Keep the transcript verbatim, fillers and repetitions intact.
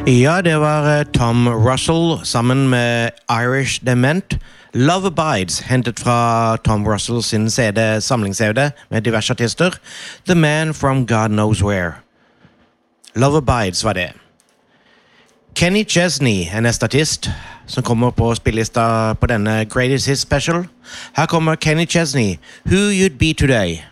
Ja, det var eh, Tom Russell sammen med Irish Dement. Love Abides, hentet fra Tom Russell sin C D samlingscd med diverse artister. The Man from God Knows Where. Love Abides var det. Kenny Chesney, en neste artist, som kommer på spillelista på denne Greatest Hits Special. Her kommer Kenny Chesney, Who You'd Be Today.